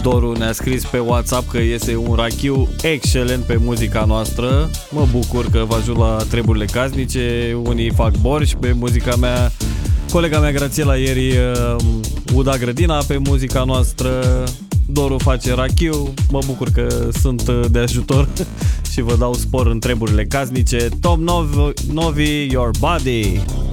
Doru ne-a scris pe WhatsApp că este un rachiu excelent pe muzica noastră. Mă bucur că vă ajut la treburile casnice. Unii fac borș pe muzica mea. Colega mea Grațiela ieri uda grădina pe muzica noastră. Doru face rachiu. Mă bucur că sunt de ajutor și vă dau spor în treburile casnice. Tom Novi, Your Body.